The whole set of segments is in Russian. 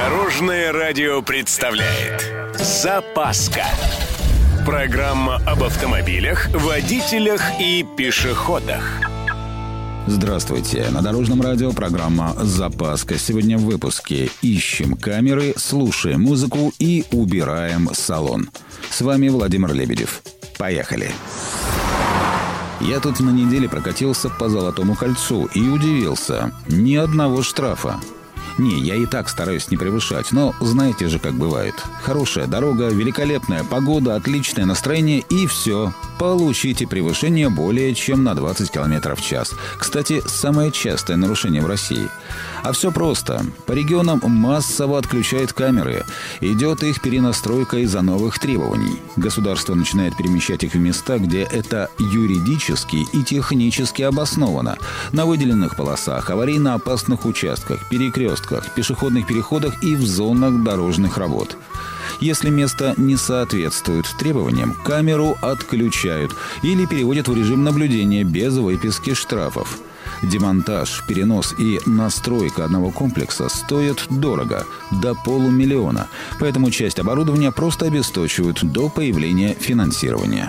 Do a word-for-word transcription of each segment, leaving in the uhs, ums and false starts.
Дорожное радио представляет «Запаска». Программа об автомобилях, водителях и пешеходах. Здравствуйте. На Дорожном радио программа «Запаска». Сегодня в выпуске ищем камеры, слушаем музыку и убираем салон. С вами Владимир Лебедев. Поехали. Я тут на неделе прокатился по Золотому кольцу и удивился. Ни одного штрафа. Не, я и так стараюсь не превышать, но знаете же, как бывает. Хорошая дорога, великолепная погода, отличное настроение и все. Получите превышение более чем на двадцать километров в час. Кстати, самое частое нарушение в России. А все просто. По регионам массово отключают камеры. Идет их перенастройка из-за новых требований. Государство начинает перемещать их в места, где это юридически и технически обосновано. На выделенных полосах, аварийно опасных участках, перекрестках, пешеходных переходах и в зонах дорожных работ. Если место не соответствует требованиям, камеру отключают или переводят в режим наблюдения без выписки штрафов. Демонтаж, перенос и настройка одного комплекса стоят дорого, до полумиллиона. Поэтому часть оборудования просто обесточивают до появления финансирования.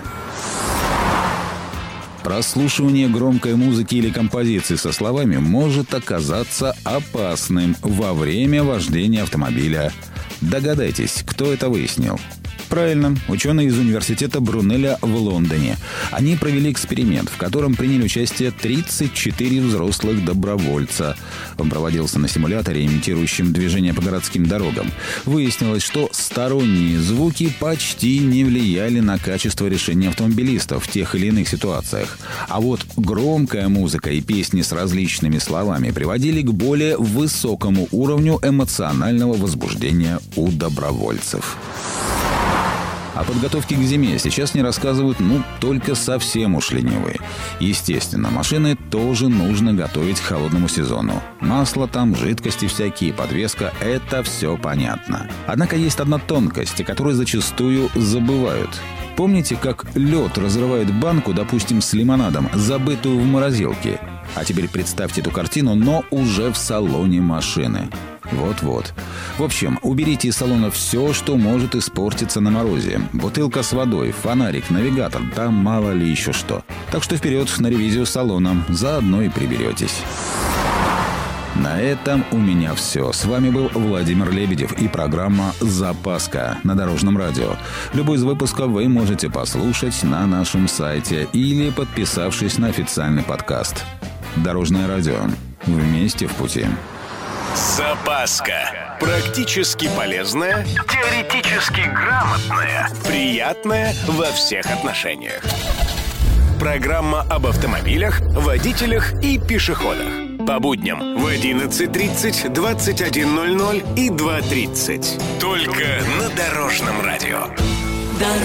Прослушивание громкой музыки или композиции со словами может оказаться опасным во время вождения автомобиля. Догадайтесь, кто это выяснил? Правильно, ученые из университета Брунеля в Лондоне. Они провели эксперимент, в котором приняли участие тридцать четыре взрослых добровольца. Он проводился на симуляторе, имитирующем движение по городским дорогам. Выяснилось, что сторонние звуки почти не влияли на качество решения автомобилистов в тех или иных ситуациях. А вот громкая музыка и песни с различными словами приводили к более высокому уровню эмоционального возбуждения у добровольцев. О подготовке к зиме сейчас не рассказывают, ну, только совсем уж ленивые. Естественно, машины тоже нужно готовить к холодному сезону. Масло там, жидкости всякие, подвеска – это все понятно. Однако есть одна тонкость, о которой зачастую забывают. Помните, как лед разрывает банку, допустим, с лимонадом, забытую в морозилке? А теперь представьте эту картину, но уже в салоне машины. Вот-вот. В общем, уберите из салона все, что может испортиться на морозе. Бутылка с водой, фонарик, навигатор, да мало ли еще что. Так что вперед на ревизию салона, заодно и приберетесь. На этом у меня все. С вами был Владимир Лебедев и программа «Запаска» на Дорожном радио. Любой из выпусков вы можете послушать на нашем сайте или подписавшись на официальный подкаст. Дорожное радио. Вместе в пути. Запаска. Практически полезная, теоретически грамотная, приятная во всех отношениях. Программа об автомобилях, водителях и пешеходах. По будням в одиннадцать тридцать, двадцать один ноль ноль и два тридцать. Только на Дорожном радио.